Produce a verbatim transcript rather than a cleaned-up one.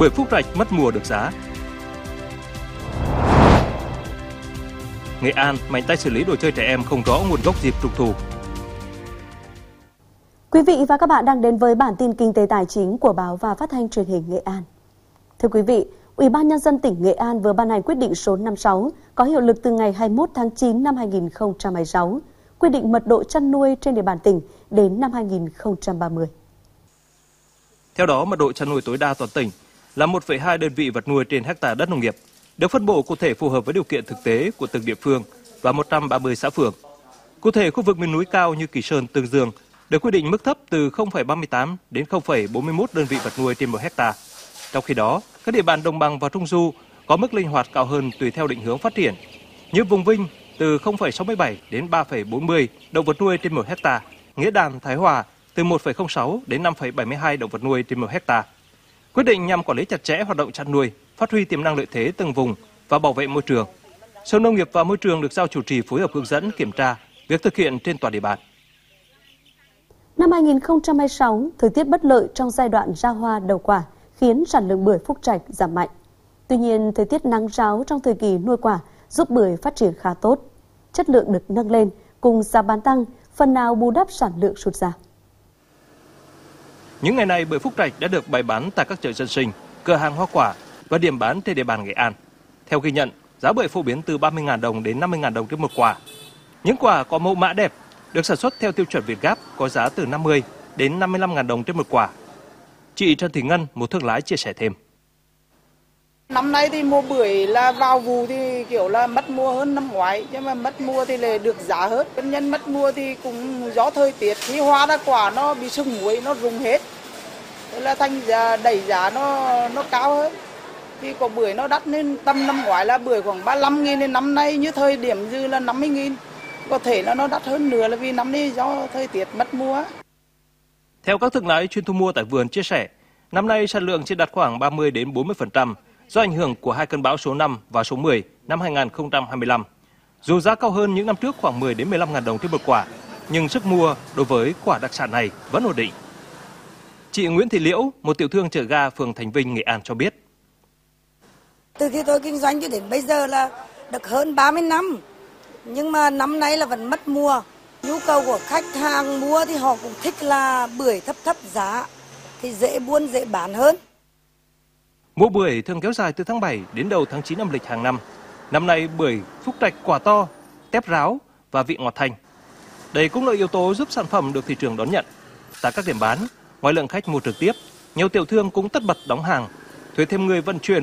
bưởi Phúc Trạch mất mùa được giá. Nghệ An mạnh tay xử lý đồ chơi trẻ em không rõ nguồn gốc dịp Trung thu. Quý vị và các bạn đang đến với bản tin kinh tế tài chính của báo và phát thanh truyền hình Nghệ An. Thưa quý vị, Ủy ban Nhân dân tỉnh Nghệ An vừa ban hành quyết định số năm mươi sáu có hiệu lực từ ngày hai mươi mốt tháng chín năm hai nghìn không trăm hai mươi sáu, quy định mật độ chăn nuôi trên địa bàn tỉnh đến năm hai nghìn không trăm ba mươi. Theo đó, mật độ chăn nuôi tối đa toàn tỉnh là một phẩy hai đơn vị vật nuôi trên hectare đất nông nghiệp, được phân bổ cụ thể phù hợp với điều kiện thực tế của từng địa phương và một trăm ba mươi xã phường. Cụ thể, khu vực miền núi cao như Kỳ Sơn, Tương Dương được quy định mức thấp từ không phẩy ba mươi tám đến không phẩy bốn mươi mốt đơn vị vật nuôi trên một hectare. Trong khi đó, các địa bàn đồng bằng và trung du có mức linh hoạt cao hơn tùy theo định hướng phát triển. Như vùng Vinh từ không phẩy sáu mươi bảy đến ba phẩy bốn mươi động vật nuôi trên một hectare, Nghĩa Đàn, Thái Hòa từ một phẩy không sáu đến năm phẩy bảy mươi hai động vật nuôi trên một hectare. Quyết định nhằm quản lý chặt chẽ hoạt động chăn nuôi, phát huy tiềm năng lợi thế từng vùng và bảo vệ môi trường. Sở Nông nghiệp và Môi trường được giao chủ trì phối hợp hướng dẫn kiểm tra việc thực hiện trên toàn địa bàn. Năm hai nghìn không trăm hai mươi sáu, thời tiết bất lợi trong giai đoạn ra hoa đầu quả khiến sản lượng bưởi Phúc Trạch giảm mạnh. Tuy nhiên, thời tiết nắng ráo trong thời kỳ nuôi quả giúp bưởi phát triển khá tốt. Chất lượng được nâng lên cùng giá bán tăng, phần nào bù đắp sản lượng sụt giảm. Những ngày này, bưởi Phúc Trạch đã được bày bán tại các chợ dân sinh, cửa hàng hoa quả và điểm bán trên địa bàn Nghệ An. Theo ghi nhận, giá bưởi phổ biến từ ba mươi nghìn đồng đến năm mươi nghìn đồng trên một quả. Những quả có mẫu mã đẹp, được sản xuất theo tiêu chuẩn Việt Gáp có giá từ năm mươi đến năm mươi lăm nghìn đồng trên một quả. Chị Trần Thị Ngân, một thương lái chia sẻ thêm. Năm nay thì mua bưởi là vào vụ thì kiểu là mất mua hơn năm ngoái, nhưng mà mất mua thì lại được giá hơn. Nguyên nhân mất mua thì cũng do thời tiết, khi hoa ra quả nó bị sưng muối, nó rụng hết. Thế là thành giá đẩy giá nó nó cao hơn. Thì có bưởi nó đắt nên tầm năm ngoái là bưởi khoảng ba mươi lăm nghìn, nên năm nay như thời điểm dư là năm mươi nghìn. Có thể là nó đắt hơn nữa là vì năm nay do thời tiết mất mua. Theo các thương lái chuyên thu mua tại vườn chia sẻ, năm nay sản lượng chỉ đạt khoảng ba mươi đến bốn mươi phần trăm do ảnh hưởng của hai cơn bão số năm và số mười năm hai nghìn không trăm hai mươi lăm. Dù giá cao hơn những năm trước khoảng mười đến mười lăm nghìn đồng trên một quả, nhưng sức mua đối với quả đặc sản này vẫn ổn định. Chị Nguyễn Thị Liễu, một tiểu thương chợ ga phường Thành Vinh, Nghệ An cho biết. Từ khi tôi kinh doanh cho đến bây giờ là được hơn ba mươi năm, nhưng mà năm nay là vẫn mất mùa. Nhu cầu của khách hàng mua thì họ cũng thích là bưởi thấp thấp giá, thì dễ buôn dễ bán hơn. Mùa bưởi thường kéo dài từ tháng bảy đến đầu tháng chín âm lịch hàng năm. Năm nay bưởi Phúc Trạch quả to, tép ráo và vị ngọt thanh. Đây cũng là yếu tố giúp sản phẩm được thị trường đón nhận. Tại các điểm bán, ngoài lượng khách mua trực tiếp, nhiều tiểu thương cũng tất bật đóng hàng, thuê thêm người vận chuyển